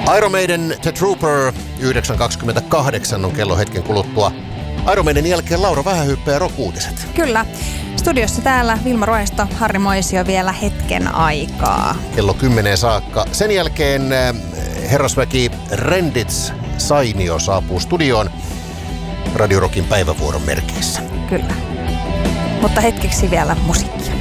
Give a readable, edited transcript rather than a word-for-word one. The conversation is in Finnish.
Iron Maiden The Trooper 9.28 on kello hetken kuluttua. Iron Maiden jälkeen Laura Vähähyyppä ja Rock-uutiset. Kyllä. Studiossa täällä Vilma Roisto, Harri Moisio vielä hetken aikaa. Kello 10 saakka. Sen jälkeen herrasväki Rendits Sainio saapuu studioon Radio Rockin päivävuoron merkeissä. Kyllä. Mutta hetkeksi vielä musiikkia.